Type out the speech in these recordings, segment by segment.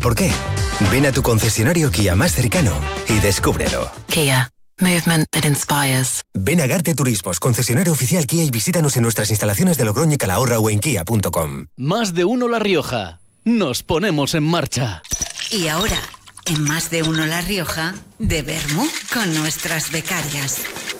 por qué. Ven a tu concesionario Kia más cercano y descúbrelo. Kia. Movement that inspires. Ven a Garte Turismos, concesionario oficial Kia, y visítanos en nuestras instalaciones de Logroño y Calahorra o en kia.com. Más de uno La Rioja. Nos ponemos en marcha. Y ahora, en Más de uno La Rioja, de vermú con nuestras becarias.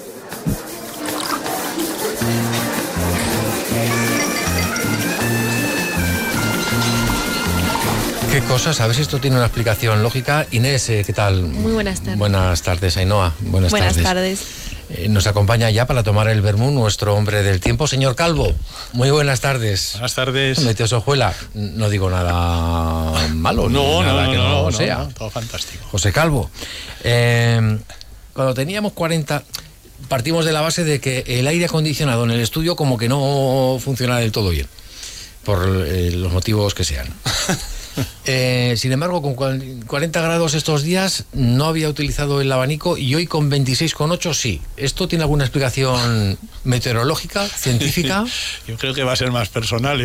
Qué cosas, a ver si esto tiene una explicación lógica. Inés, ¿qué tal? Muy buenas tardes. Buenas tardes, Ainhoa. Buenas tardes. Nos acompaña ya para tomar el vermú nuestro hombre del tiempo, señor Calvo. Muy buenas tardes. Buenas tardes. Meteos Ojuela. No digo nada malo, nada que no sea. No, todo fantástico. José Calvo. Cuando teníamos 40... Partimos de la base de que el aire acondicionado en el estudio como que no funciona del todo bien, por los motivos que sean. Sin embargo, con 40 grados estos días no había utilizado el abanico y hoy con 26,8 sí. ¿Esto tiene alguna explicación meteorológica, científica? Yo creo que va a ser más personal,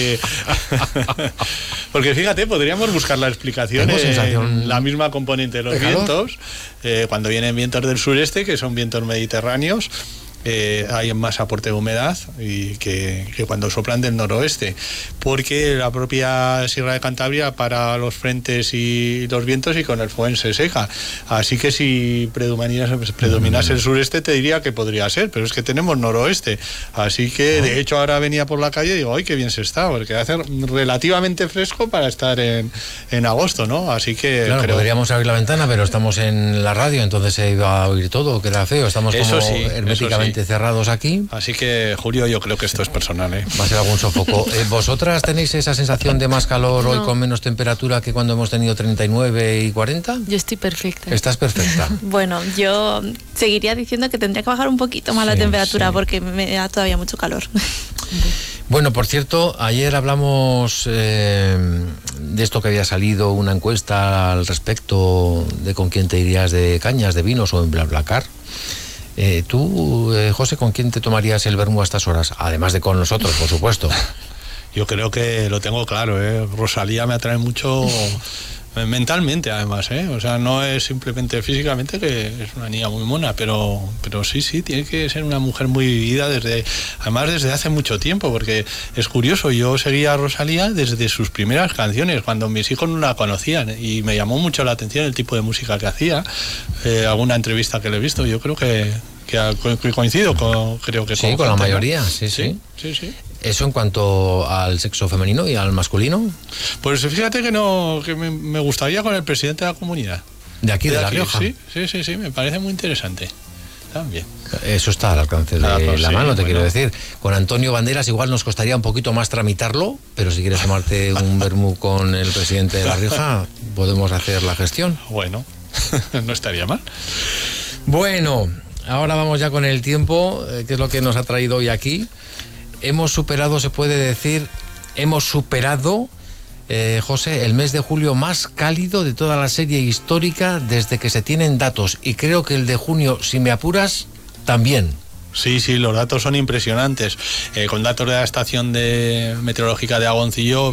porque fíjate, podríamos buscar la explicación en la misma componente de los vientos. Cuando vienen vientos del sureste, que son vientos mediterráneos, hay más aporte de humedad y que cuando soplan del noroeste, porque la propia Sierra de Cantabria para los frentes y los vientos y con el FOEN se seca. Así que si predominase el sureste, te diría que podría ser, pero es que tenemos noroeste. Así que de hecho ahora venía por la calle y digo, ¡ay, qué bien se está! Porque hace relativamente fresco para estar en agosto, ¿no? Así que claro, podríamos abrir la ventana, pero estamos en la radio, entonces se iba a oír todo, queda feo. Estamos como herméticamente cerrados aquí. Así que, Julio, yo creo que esto es personal, Va a ser algún sofoco. ¿Vosotras tenéis esa sensación de más calor hoy con menos temperatura que cuando hemos tenido 39 y 40? Yo estoy perfecta. ¿Estás perfecta? Bueno, yo seguiría diciendo que tendría que bajar un poquito más la temperatura porque me da todavía mucho calor. Bueno, por cierto, ayer hablamos de esto que había salido, una encuesta al respecto de con quién te irías de cañas, de vinos o en BlaBlaCar. Tú, José, ¿con quién te tomarías el vermú a estas horas? Además de con nosotros, por supuesto. Yo creo que lo tengo claro, Rosalía me atrae mucho mentalmente, además, O sea, no es simplemente físicamente, que es una niña muy mona, pero sí, tiene que ser una mujer muy vivida además desde hace mucho tiempo, porque es curioso, yo seguía a Rosalía desde sus primeras canciones, cuando mis hijos no la conocían, y me llamó mucho la atención el tipo de música que hacía, alguna entrevista que le he visto, yo creo que coincido creo que sí, con la mayoría, sí. ¿Eso en cuanto al sexo femenino y al masculino? Pues fíjate que me gustaría con el presidente de la comunidad. ¿De aquí, de La Rioja? Sí, me parece muy interesante. También. Eso está al alcance de la mano, quiero decir. Con Antonio Banderas igual nos costaría un poquito más tramitarlo, pero si quieres tomarte un vermú con el presidente de La Rioja, podemos hacer la gestión. Bueno, no estaría mal. Bueno, ahora vamos ya con el tiempo, que es lo que nos ha traído hoy aquí. Hemos superado, José, el mes de julio más cálido de toda la serie histórica desde que se tienen datos. Y creo que el de junio, si me apuras, también. Sí, los datos son impresionantes. Con datos de la estación meteorológica de Agoncillo,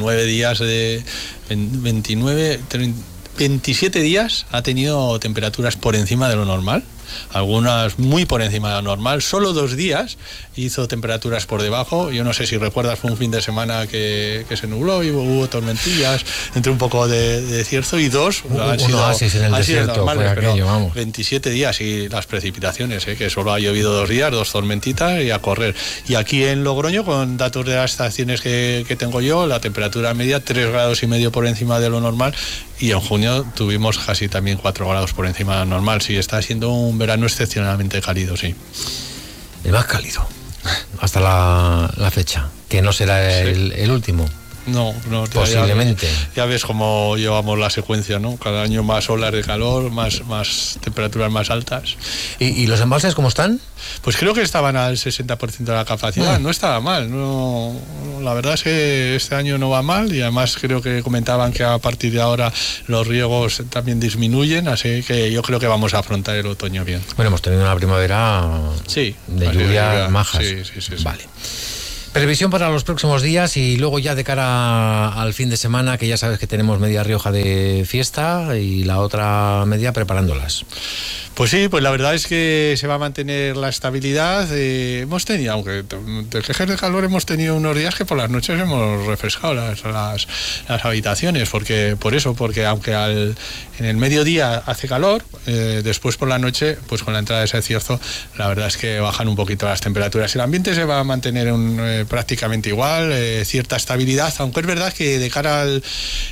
27 días ha tenido temperaturas por encima de lo normal. Algunas muy por encima de lo normal. Solo 2 días hizo temperaturas por debajo. Yo no sé si recuerdas, fue un fin de semana que se nubló y hubo tormentillas, entre un poco de cierzo, y 2 han sido oasis en el desierto, normales, fue aquello, vamos. 27 días y las precipitaciones, que solo ha llovido 2 días, 2 tormentitas y a correr. Y aquí en Logroño, con datos de las estaciones que tengo yo, la temperatura media 3,5 grados por encima de lo normal, y en junio tuvimos casi también 4 grados por encima de lo normal. Sí, está siendo un verano excepcionalmente cálido, sí. El más cálido hasta la fecha, que no será el último. No, posiblemente. Ya ves cómo llevamos la secuencia, ¿no? Cada año más olas de calor, más temperaturas más altas. ¿Y los embalses cómo están? Pues creo que estaban al 60% de la capacidad. No estaba mal. No, la verdad es que este año no va mal, y además creo que comentaban que a partir de ahora los riegos también disminuyen, así que yo creo que vamos a afrontar el otoño bien. Bueno, hemos tenido una primavera de lluvias majas. Sí. Vale. Previsión para los próximos días y luego ya de cara al fin de semana, que ya sabes que tenemos media Rioja de fiesta y la otra media preparándolas. Pues sí, pues la verdad es que se va a mantener la estabilidad. Hemos tenido, aunque de quejes de calor, hemos tenido unos días que por las noches hemos refrescado las habitaciones, porque aunque en el mediodía hace calor, después por la noche, pues con la entrada de ese cierzo, la verdad es que bajan un poquito las temperaturas. El ambiente se va a mantener prácticamente igual, cierta estabilidad, aunque es verdad que de cara al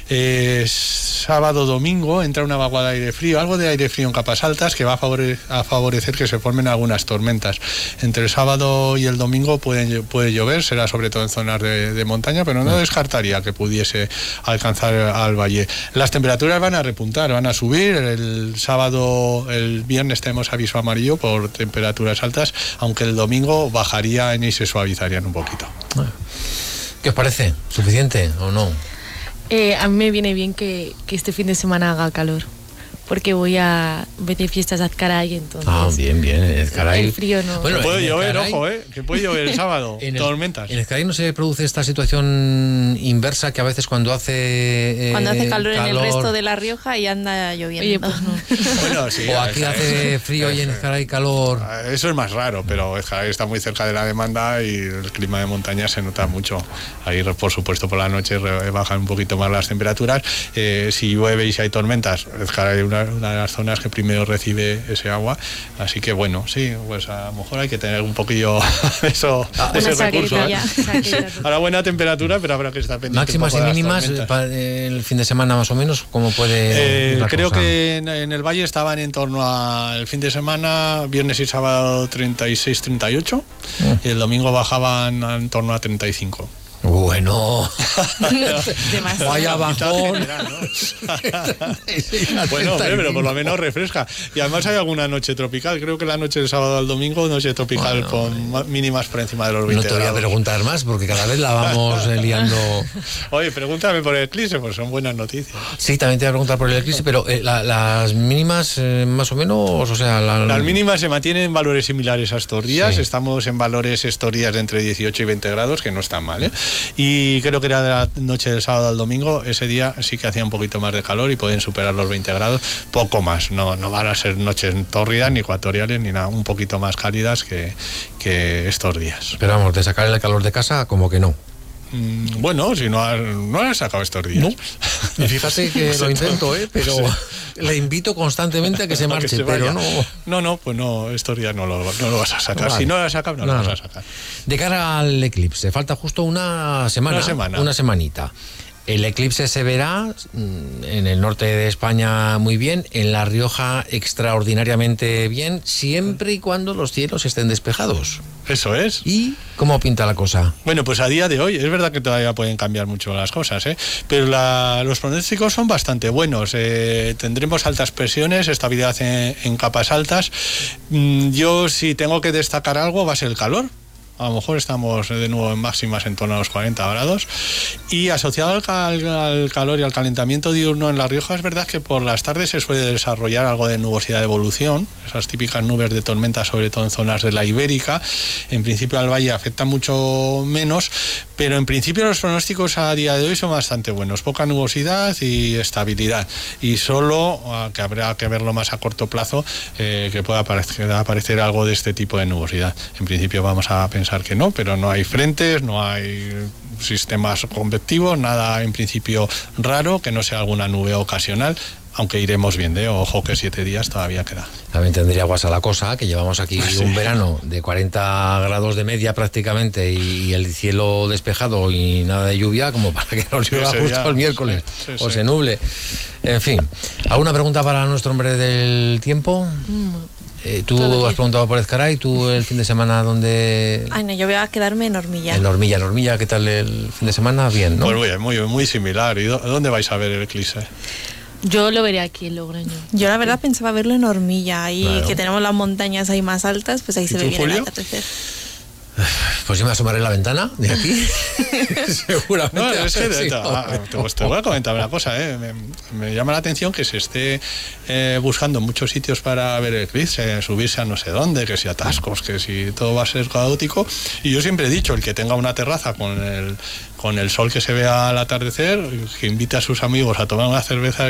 sábado-domingo entra una vaguada de aire frío, algo de aire frío en capas altas, que va a favorecer que se formen algunas tormentas. Entre el sábado y el domingo puede llover, será sobre todo en zonas de montaña, pero no descartaría que pudiese alcanzar al valle. Las temperaturas van a repuntar, van a subir. El viernes tenemos aviso amarillo por temperaturas altas, aunque el domingo bajarían y se suavizarían un poquito. ¿Qué os parece? ¿Suficiente o no? A mí me viene bien que este fin de semana haga calor, porque voy de fiestas a Azcaray, entonces... bien, Azcaray. El frío no... Bueno, puede llover, ojo, que puede llover el sábado, tormentas. En Azcaray no se produce esta situación inversa que a veces cuando hace calor en el resto de La Rioja y anda lloviendo. Oye, pues no. Bueno, sí, o aquí hace frío y en Azcaray calor. Eso es más raro, pero Azcaray está muy cerca de la demanda y el clima de montaña se nota mucho. Ahí, por supuesto, por la noche bajan un poquito más las temperaturas. Si llueve y si hay tormentas, Azcaray una de las zonas que primero recibe ese agua, así que bueno, sí, pues a lo mejor hay que tener un poquillo ese recurso. Ahora buena temperatura, pero habrá que estar pendiente. Máximas y mínimas el fin de semana más o menos, ¿cómo puede creo cosa? Que en el Valle estaban en torno al fin de semana, viernes y sábado 36-38 y el domingo bajaban en torno a 35. Bueno, vaya bajón. Bueno, hombre, pero por lo menos refresca. Y además hay alguna noche tropical. Creo que la noche del sábado al domingo, noche tropical con mínimas por encima de los 20 grados. No te voy a preguntar más porque cada vez la vamos liando. Oye, pregúntame por el eclipse, pues son buenas noticias. Sí, también te voy a preguntar por el eclipse, pero las mínimas más o menos, o sea... Las mínimas se mantienen en valores similares a estos días. Sí. Estamos en valores estos días de entre 18 y 20 grados, que no están mal, ¿eh? Y creo que era de la noche del sábado al domingo, ese día sí que hacía un poquito más de calor y pueden superar los 20 grados, poco más, no van a ser noches tórridas ni ecuatoriales ni nada, un poquito más cálidas que estos días. Pero vamos, de sacar el calor de casa, como que no. Bueno, si no has sacado estos días. No. Y fíjate que lo intento, pero le invito constantemente a que se marche, pero no. No, pues no, estos días no lo vas a sacar. Vale. Si no lo has sacado, no lo vas a sacar. De cara al eclipse, falta justo una semanita. El eclipse se verá en el norte de España muy bien, en La Rioja extraordinariamente bien, siempre y cuando los cielos estén despejados. Eso es. ¿Y cómo pinta la cosa? Bueno, pues a día de hoy, es verdad que todavía pueden cambiar mucho las cosas, pero los pronósticos son bastante buenos. Tendremos altas presiones, estabilidad en capas altas. Yo, si tengo que destacar algo, va a ser el calor. A lo mejor estamos de nuevo en máximas en torno a los 40 grados. Y asociado al calor y al calentamiento diurno en La Rioja, es verdad que por las tardes se suele desarrollar algo de nubosidad de evolución, esas típicas nubes de tormenta, sobre todo en zonas de la Ibérica. En principio al valle afecta mucho menos, pero en principio los pronósticos a día de hoy son bastante buenos. Poca nubosidad y estabilidad. Y solo, que habrá que verlo más a corto plazo, que pueda aparecer algo de este tipo de nubosidad. En principio vamos a pensar que no, pero no hay frentes, no hay sistemas convectivos, nada en principio raro, que no sea alguna nube ocasional, aunque iremos viendo, ojo que 7 días todavía queda. También tendría guasa la cosa, que llevamos aquí un verano de 40 grados de media prácticamente y el cielo despejado y nada de lluvia, como para que nos llueva justo el miércoles o se nuble. En fin, ¿alguna pregunta para nuestro hombre del tiempo? Tú has preguntado por Azcaray, tú el fin de semana ¿dónde...? Ay, no, yo voy a quedarme en Hormilla. En Hormilla, ¿qué tal el fin de semana? Bien, ¿no? Pues muy similar. ¿Y dónde vais a ver el eclipse? Yo lo veré aquí en Logroño. Yo la verdad pensaba verlo en Hormilla, y que tenemos las montañas ahí más altas, pues ahí se ve bien el atardecer. Pues yo me asomaré en la ventana de aquí. Seguramente. No, es que te voy a comentar una cosa. Me llama la atención que se esté buscando muchos sitios para ver el eclipse, subirse a no sé dónde, que si atascos, que si todo va a ser caótico. Y yo siempre he dicho, el que tenga una terraza con el sol que se vea al atardecer, que invite a sus amigos a tomar una cerveza